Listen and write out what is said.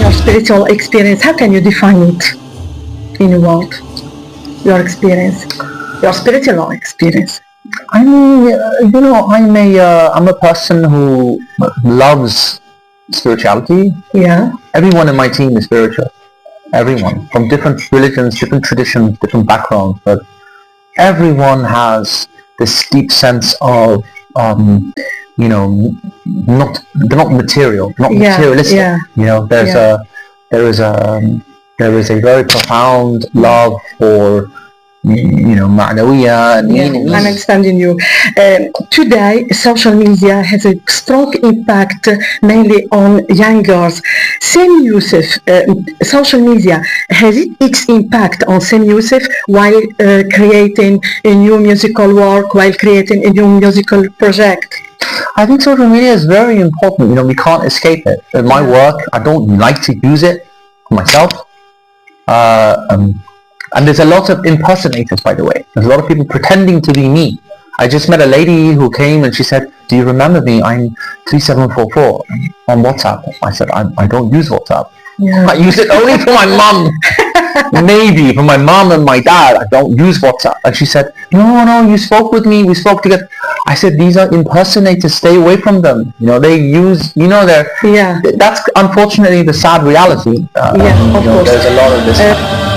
your spiritual experience, how can you define it in a word? Your experience, your spiritual experience. I mean, I'm a person who loves spirituality. Yeah. Everyone in my team is spiritual. Everyone, from different religions, different traditions, different backgrounds, but everyone has this deep sense of, not they're not material, not materialistic. Yeah. There is a very profound love for معنوية and meaning. I'm understanding you. Today, social media has a strong impact mainly on young girls. Sami Youssef, social media, has it its impact on Sami Youssef while creating a new musical work, while creating a new musical project? I think social media is very important. We can't escape it. In my work, I don't like to use it for myself. And there's a lot of impersonators, by the way. There's a lot of people pretending to be me. I just met a lady who came and she said, "Do you remember me? I'm 3744 on WhatsApp." I said, I don't use WhatsApp. Yeah. I use it only for my mom. Maybe for my mom and my dad. I don't use WhatsApp. And she said, no, you spoke with me. We spoke together. I said, these are impersonators. Stay away from them. They use, they're... Yeah. That's unfortunately the sad reality. Of course. There's a lot of this.